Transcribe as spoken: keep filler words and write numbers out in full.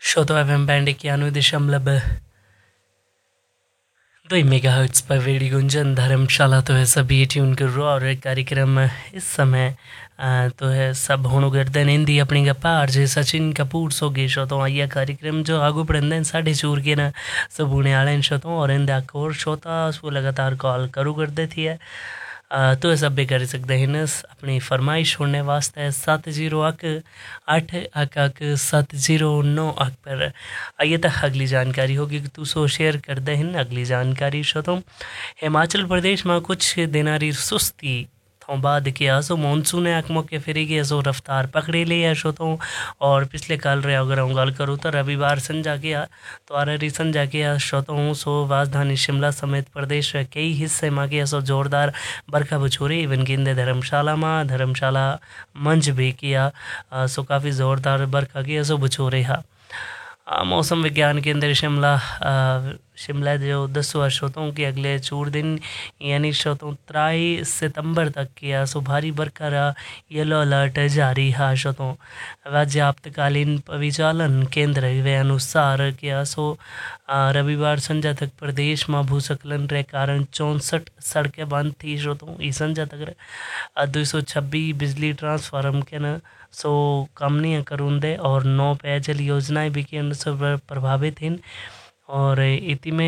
श्रोतो F M band इक्यानवे दशमलव दो मेगा हर्ट्स पर वेडी गुंजन धर्मशाला तो है सभी ट्यून कर रो और कार्यक्रम इस समय आ, तो है सब होनो गर्दन हिंदी अपनी गप्पा आरजे सचिन कपूर सो गे शो तो आइया कार्यक्रम जो आगू बढ़ंदन साढ़े चूर के ना सब होने आले शो तो और इंदा कोर श्रोता उसको लगातार कॉल करू करते थी है आ, तो सब भी कर सकते हैं न अपनी फरमाइश छोड़ने वास्ते सत्त जीरो अक अठ अक अक सत्त जीरो नौ अक पर आइए तक अगली जानकारी होगी कि तू सो शेयर कर दे हैं अगली जानकारी शो तो हिमाचल प्रदेश में कुछ दिनारी सुस्ती तो बाद किया सो मानसून है अक मौके फिर गया सो रफ्तार पकड़े ले या शो तो और पिछले काल रहे अगर हम गल करूँ तो रविवार संजा गया तो आर संजा गया शो तो सो राजधानी शिमला समेत प्रदेश के कई हिस्से में गया सो जोरदार बरखा बछोरे इवन गेंदे धर्मशाला में धर्मशाला मंच भी किया सो काफ़ी ज़ोरदार बरखा किया सो बछोरे हा मौसम विज्ञान केंद्र शिमला शिमला जो दसवा श्रोतों के अगले चूर दिन यानी श्रोतों त्राई सितंबर तक किया सो भारी बरखा रहा येलो अलर्ट जारी है श्रोतों राज्य आपातकालीन परिचालन केंद्र के अनुसार किया सो रविवार संजा तक प्रदेश में भूस्खलन के कारण चौंसठ सड़कें बंद थी श्रोतों ई संजा तक दो सौ छब्बीस बिजली ट्रांसफार्म के न सो कम नहीं करूँ दे और नौ पेयजल योजनाएं भी की प्रभावित हैं और इति में